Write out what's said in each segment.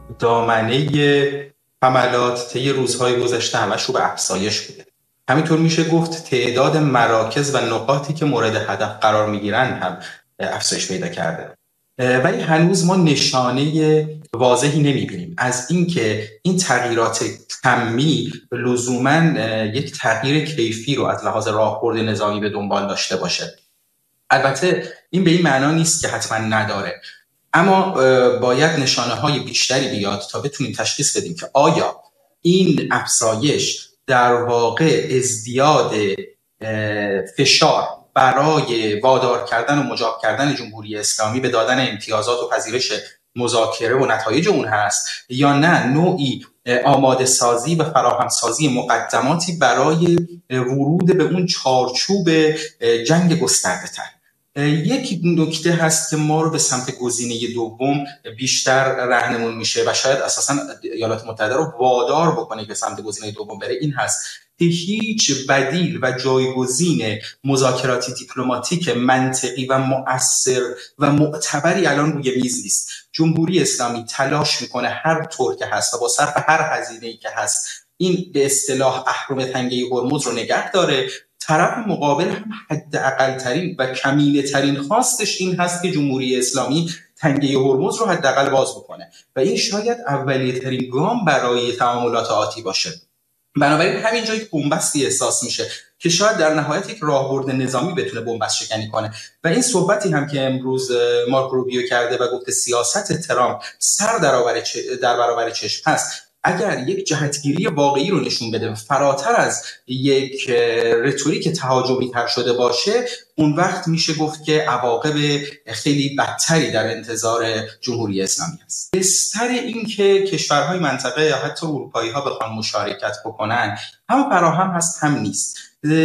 دامنه حملات طی روزهای گذشته همش رو به افزایش بوده. همینطور میشه گفت تعداد مراکز و نقاطی که مورد هدف قرار میگیرن هم افزایش پیدا کرده. ولی هنوز ما نشانه واضحی نمیبینیم از اینکه این تغییرات کمی لزوما یک تغییر کیفی رو از لحاظ راهبرد نظامی به دنبال داشته باشه. البته این به این معنا نیست که حتما نداره، اما باید نشانه های بیشتری بیاد تا بتونیم تشخیص بدیم که آیا این افزایش در واقع ازدیاد فشار برای وادار کردن و مجاب کردن جمهوری اسلامی به دادن امتیازات و پذیرش مذاکره و نتایج اون هست، یا نه نوعی آماده سازی و فراهم سازی مقدماتی برای ورود به اون چارچوب جنگ گسترده تر. یک نکته هست که ما رو به سمت گزینه دوم بیشتر راهنمون میشه و شاید اساساً ایالات متحده رو وادار بکنه که سمت گزینه دوم بره، این هست که هیچ بدیل و جایگزین مذاکراتی دیپلماتیک منطقی و مؤثر و معتبری الان روی میز نیست. جمهوری اسلامی تلاش میکنه هر طور که هست و با صرف هر هزینه‌ای که هست این به اصطلاح اهرم تنگه هرمز رو نگه داره. طرف مقابل هم حداقل ترین و کمینه ترین خواستش این هست که جمهوری اسلامی تنگه هرمز رو حداقل باز بکنه و این شاید اولیه ترین گام برای تعاملات آتی باشه. بنابراین همین جایی بنبستی احساس میشه که شاید در نهایت یک راهبرد نظامی بتونه بنبست شکنی کنه و این صحبتی هم که امروز مارک روبیو کرده و گفته سیاست ترامپ سر در برابر چشم هست، اگر یک جهتگیری واقعی رو نشون بده فراتر از یک رتوریک تهاجمی تر شده باشه، اون وقت میشه گفت که عواقب خیلی بدتری در انتظار جمهوری اسلامی است. بستر این که کشورهای منطقه یا حتی اروپایی ها بخوان مشارکت بکنن هم فراهم هست هم نیست.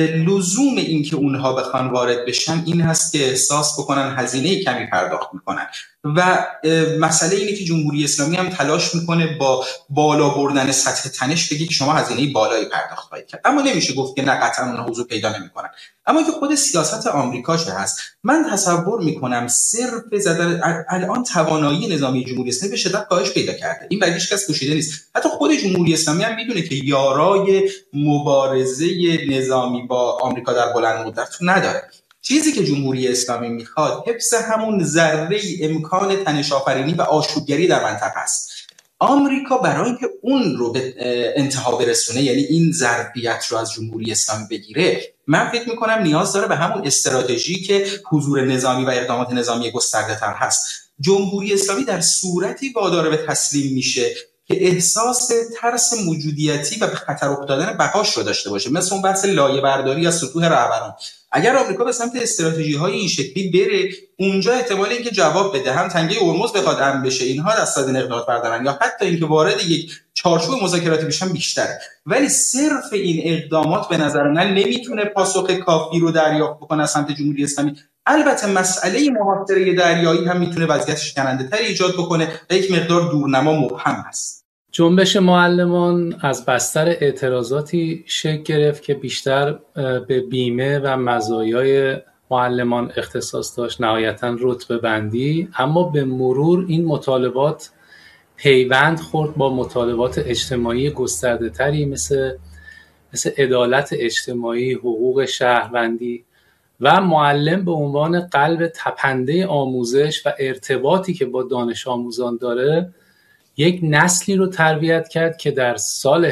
لزوم این که اونها بخوان وارد بشن این هست که احساس بکنن هزینه کمی پرداخت میکنن و مسئله اینه که جمهوری اسلامی هم تلاش میکنه با بالا بردن سطح تنش بگه که شما هزینه بالایی پرداخت خواهید کرد، اما نمیشه گفت که نه قطعا اونها حضور پیدا نمیکنن. اما که خود سیاست آمریکا چه هست، من تصور میکنم صرف زدن الان توانایی نظامی جمهوری اسلامی به شدت کاهش پیدا کرده. این برای هیچ کس پوشیده نیست. حتی خود جمهوری اسلامی هم میدونه که یارای مبارزه نظامی با آمریکا در بلند مدت نداره. چیزی که جمهوری اسلامی میخواد حفظ همون ذره امکان تنش آفرینی و آشوبگری در منطقه است. آمریکا برای اینکه اون رو به انتها برسونه، یعنی این ظرفیت رو از جمهوری اسلامی بگیره، من فکر میکنم نیاز داره به همون استراتژی که حضور نظامی و اقدامات نظامی گسترده تر هست. جمهوری اسلامی در صورتی وادار به تسلیم میشه که احساس ترس موجودیتی و به خطر افتادن بقاش رو داشته باشه، مثل اون بحث لایه برداری از سطوح رهبران. اگر آمریکا به سمت استراتژی‌های این شکلی بره، اونجا احتمال اینکه جواب بده هم تنگه هرمز بخواد امن بشه، اینها دست از این اقدامات بردارن، یا حتی اینکه وارد یک چارچوب مذاکراتی بشن بیشتره. ولی صرف این اقدامات به نظر من نمیتونه پاسخ کافی رو دریافت بکنه از سمت جمهوری اسلامی. البته مسئله محاصره دریایی هم میتونه وضعیت شکننده‌تری ایجاد بکنه و یک مقدار دورنما مبهم است. جنبش معلمان از بستر اعتراضاتی شکل گرفت که بیشتر به بیمه و مزایای معلمان اختصاص داشت، نهایتاً رتبه بندی، اما به مرور این مطالبات پیوند خورد با مطالبات اجتماعی گسترده تری مثل عدالت اجتماعی، حقوق شهروندی و معلم به عنوان قلب تپنده آموزش و ارتباطی که با دانش آموزان داره یک نسلی رو تربیت کرد که در سال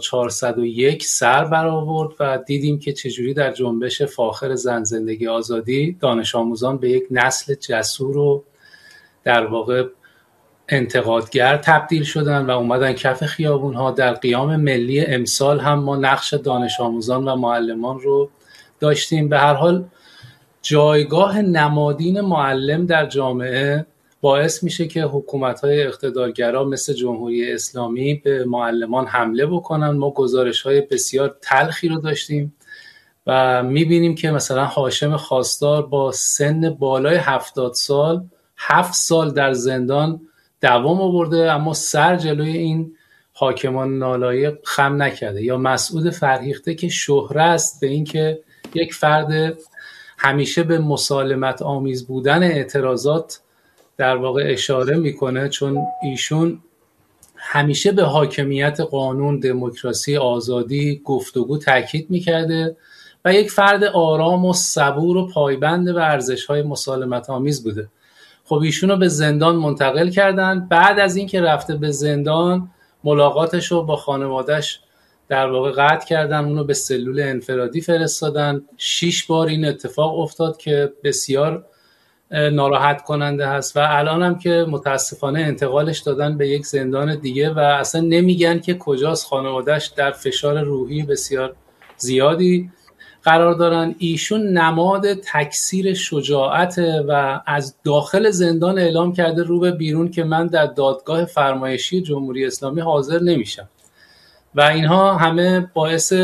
1401 سر برآورد و دیدیم که چجوری در جنبش فاخر زن زندگی آزادی دانش آموزان به یک نسل جسور و در واقع انتقادگر تبدیل شدن و اومدن کف خیابون‌ها. در قیام ملی امسال هم ما نقش دانش آموزان و معلمان رو داشتیم. به هر حال جایگاه نمادین معلم در جامعه باعث میشه که حکومت‌های اقتدارگرا مثل جمهوری اسلامی به معلمان حمله بکنن. ما گزارش‌های بسیار تلخی رو داشتیم و میبینیم که مثلا هاشم خواستار با سن بالای 70 سال 7 سال در زندان دوام آورده اما سر جلوی این حاکمان نالایق خم نکرده. یا مسعود فرهیخته که شهره است به این که یک فرد همیشه به مسالمت آمیز بودن اعتراضات در واقع اشاره میکنه، چون ایشون همیشه به حاکمیت قانون، دموکراسی، آزادی، گفتگو تاکید میکرده و یک فرد آرام و صبور و پایبند به ارزش‌های مسالمت آمیز بوده. خب ایشونو به زندان منتقل کردن. بعد از اینکه رفته به زندان، ملاقاتش رو با خانواده‌اش در واقع قطع کردن، اونو به سلول انفرادی فرستادن. 6 بار این اتفاق افتاد که بسیار ناراحت کننده هست و الان هم که متاسفانه انتقالش دادن به یک زندان دیگه و اصلا نمیگن که کجاست. خانواده‌اش در فشار روحی بسیار زیادی قرار دارن. ایشون نماد تکثیر شجاعت و از داخل زندان اعلام کرده رو به بیرون که من در دادگاه فرمایشی جمهوری اسلامی حاضر نمیشم و اینها همه باعث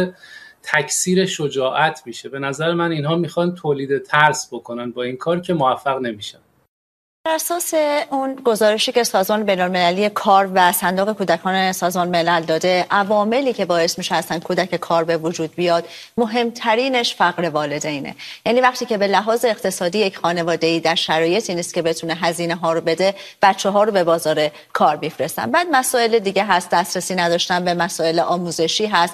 تکثیر شجاعت میشه. به نظر من اینها میخوان تولید ترس بکنن با این کار که موفق نمیشن. بر اساس اون گزارشی که سازمان بین‌المللی کار و صندوق کودکان سازمان ملل داده، عواملی که باعث میشه اصلا کودک کار به وجود بیاد، مهمترینش فقر والدینه. یعنی وقتی که به لحاظ اقتصادی یک خانواده‌ای در شرایطی نیست که بتونه هزینه ها رو بده، بچه‌ها رو به بازار کار میفرستن. بعد مسائل دیگه هست، دسترسی نداشتن به مسائل آموزشی هست،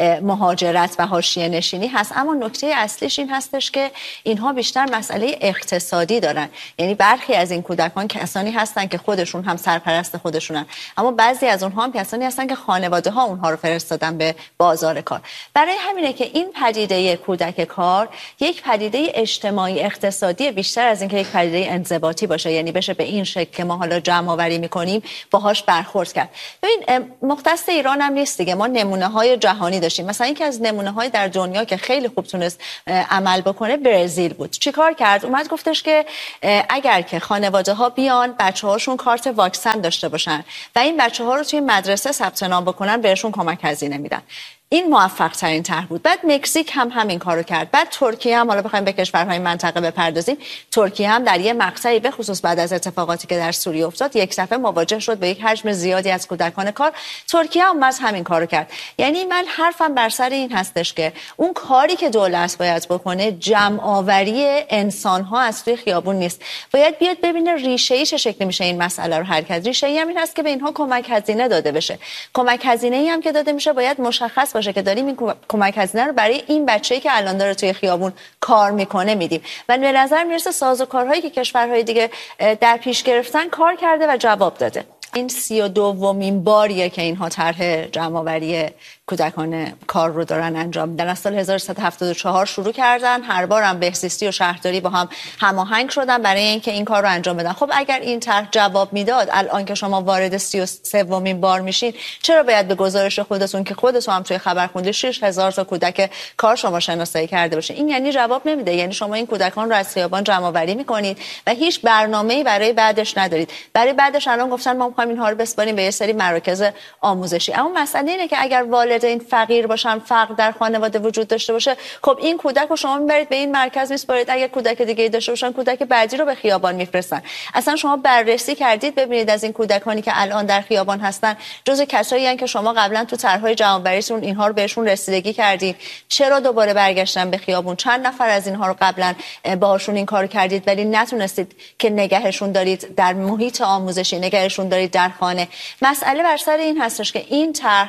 مهاجرت و حاشیه نشینی هست. اما نکته اصلیش این هستش که اینها بیشتر مسئله اقتصادی دارن. یعنی برخی از این کودکان کسانی هستن که خودشون هم سرپرست خودشونن، اما بعضی از اونها هم کسانی هستن که خانواده ها اونها رو فرستادن به بازار کار. برای همینه که این پدیده کودک کار یک پدیده اجتماعی اقتصادی بیشتر از اینکه یک پدیده انضباطی باشه، یعنی بشه به این شکل که ما حالا جمع آوری میکنیم باهاش برخورد کرد. ببین مختص ایران هم نیست دیگه، ما نمونه های جهانی داشتیم. مثلا یکی از نمونه های در دنیا که خیلی خوب تونست عمل بکنه برزیل بود. چیکار کرد؟ اومد گفتش که اگر که خانواده ها بیان بچه‌هاشون کارت واکسن داشته باشن و این بچه‌ها رو توی مدرسه ثبت نام بکنن، بهشون کمک هزینه میدن. این موفق ترین طرح بود. بعد مکزیک هم همین کارو کرد. بعد ترکیه هم، حالا بخوایم به کشورهای منطقه بپردازیم، ترکیه هم در یه مقطعی به خصوص بعد از اتفاقاتی که در سوریه افتاد یک دفعه مواجه شد به یک حجم زیادی از کودکان کار. ترکیه هم باز همین کارو کرد. یعنی من حرفم بر سر این هستش که اون کاری که دولت باید بکنه جمع آوری انسان‌ها از توی خیابون نیست. باید بیاد ببینه ریشه‌ای چه شکلی میشه این مسئله رو حل کرد. ریشه‌ای هم این هست که به اینها کمک هزینه داده بشه. کمک هزینه‌ای هم که داده میشه باید مشخص باشه که داریم این کمک هزینه رو برای این بچه‌ای که الان داره توی خیابون کار میکنه میدیم. و به نظر میرسه سازوکارهایی که کشورهای دیگه در پیش گرفتن کار کرده و جواب داده. این 32مین باریه که اینها طرح جمع‌آوری کودکان کار رو دارن انجام میدن. از سال 1374 شروع کردن، هر بار هم بهزیستی و شهرداری با هم هماهنگ شدن برای اینکه این کار رو انجام بدن. خب اگر این طرح جواب میداد، الان که شما وارد 33مین بار میشین، چرا باید به گزارش خودتون که خودتون هم توی خبر خوندید 6000 تا کودک کار شما شناسایی کرده باشه؟ این یعنی جواب نمیده. یعنی شما این کودکان رو از خیابان جمع‌آوری میکنید و هیچ برنامه‌ای برای بعدش ندارید. برای بعدش الان گفتن ما می‌خوایم اینها رو بسپاریم به یه سری مراکز آموزشی. اما مسئله اینه که اگر والدین فقیر باشن، فقر در خانواده وجود داشته باشه، خب این کودک رو شما میبرید به این مرکز میسپارید. اگر کودک دیگه داشته باشن، کودک بعدی رو به خیابان میفرستن. اصلا شما بررسی کردید ببینید از این کودکانی که الان در خیابان هستن جزء کسایی هستن که شما قبلا تو طرح‌های جمع‌آوریتون اینها رو بهشون رسیدگی کردید؟ چرا دوباره برگشتن به خیابون؟ چند نفر از اینها رو قبلا باهاشون این کارو کردید ولی نتونستید که نگهشون دارید در محیط آموزشی، نگهشون دارید در خانه؟ مسئله بر سر این هستش که این طرح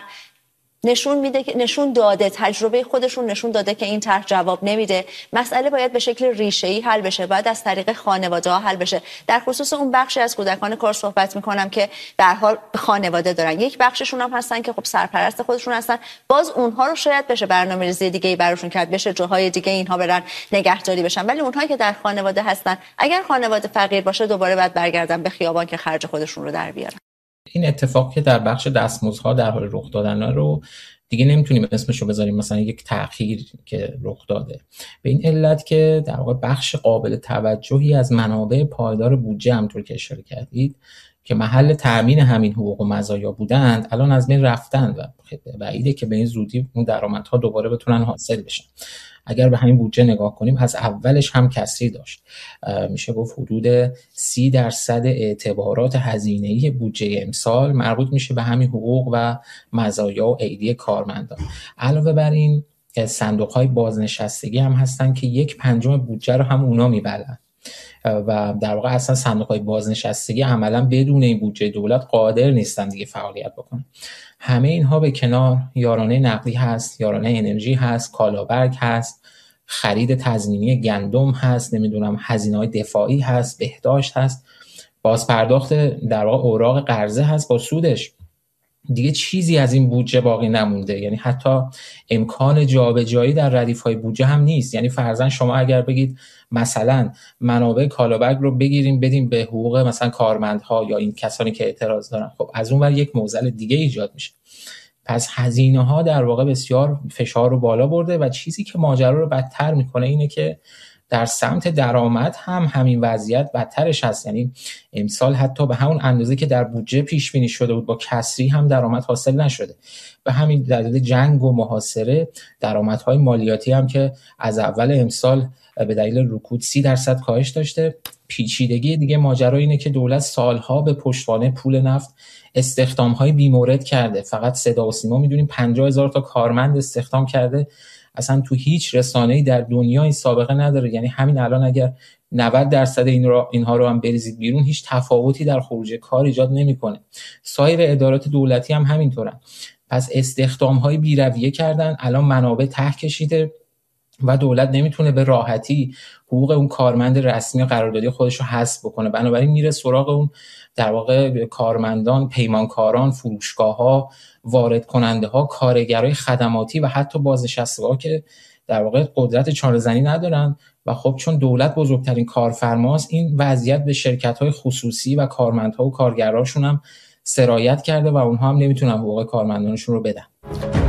نشون داده، تجربه خودشون نشون داده که این طرح جواب نمیده. مسئله باید به شکل ریشه‌ای حل بشه، باید از طریق خانواده‌ها حل بشه. در خصوص اون بخشی از کودکان کار صحبت می‌کنم که به هر حال خانواده دارن. یک بخششون هم هستن که خب سرپرست خودشون هستن. باز اونها رو شاید بشه برنامه‌ریزی دیگه‌ای براشون کرد، بشه جاهای دیگه اینها برن نگهداری بشن. ولی اونهایی که در خانواده هستن، اگر خانواده فقیر باشه، دوباره باید برگردن به خیابان که خرج خودشون رو در بیارن. این اتفاقی که در بخش دستمزدها در حال رخ دادن رو دیگه نمیتونیم اسمشو بذاریم مثلا یک تأخیر که رخ داده، به این علت که در واقع بخش قابل توجهی از منابع پایدار بودجه، همونطور که اشاره کردید، که محل تامین همین حقوق و مزایا بودند، الان از بین رفتن و بعیده که به این زودی اون درآمدها دوباره بتونن حاصل بشن. اگر به همین بودجه نگاه کنیم، از اولش هم کسری داشت. میشه گفت حدود 30% اعتبارات هزینه‌ای بودجه امسال مربوط میشه به همین حقوق و مزایا و ایدی کارمندان. علاوه بر این صندوق‌های بازنشستگی هم هستن که 1/5 بودجه رو هم اونا میبرن. و در واقع اصلا صندوق‌های بازنشستگی عملا بدون این بودجه دولت قادر نیستن دیگه فعالیت بکنن. همه اینها به کنار یارانه نقدی هست، یارانه انرژی هست، کالابرگ هست، خرید تضمینی گندم هست، نمیدونم هزینه‌های دفاعی هست، بهداشت هست، بازپرداخت در واقع اوراق قرضه هست با سودش. دیگه چیزی از این بودجه باقی نمونده، یعنی حتی امکان جابجایی در ردیف‌های بودجه هم نیست. یعنی فرضاً شما اگر بگید مثلا منابع کالابرگ رو بگیریم بدیم به حقوق مثلا کارمندها یا این کسانی که اعتراض دارن، خب از اون ور یک معضل دیگه ایجاد میشه. پس هزینه‌ها در واقع بسیار فشار رو بالا برده و چیزی که ماجرا رو بدتر میکنه اینه که در سمت درآمد هم همین وضعیت بدترش هست. یعنی امسال حتی به همون اندازه که در بودجه پیش بینی شده بود با کسری هم درآمد حاصل نشده. به همین دلیل جنگ و محاصره درآمدهای مالیاتی هم که از اول امسال به دلیل رکود 30% کاهش داشته. پیچیدگی دیگه ماجرا اینه که دولت سالها به پشتوانه پول نفت استخدام‌های بی‌مورد کرده. فقط صدا و سیما می‌دونیم 50,000 تا کارمند استخدام کرده. اصلا تو هیچ رسانه‌ای در دنیا این سابقه نداره. یعنی همین الان اگر 90% اینها رو هم بریزید بیرون هیچ تفاوتی در خروج کار ایجاد نمی‌کنه. سایر ادارات دولتی هم همینطورن. پس استخدام‌های بی‌رویه کردن، الان منابع ته کشیده و دولت نمیتونه به راحتی حقوق اون کارمند رسمی قراردادی خودش رو حذف بکنه. بنابراین میره سراغ اون در واقع کارمندان، پیمانکاران، فروشگاه‌ها، وارد کننده ها، کارگرای خدماتی و حتی بازنشسته‌ها که در واقع قدرت چاره‌زنی ندارن و خب چون دولت بزرگترین کارفرماست این وضعیت به شرکت‌های خصوصی و کارمندها و کارگراشون هم سرایت کرده و اونها هم نمیتونن حقوق کارمندانشون رو بدن.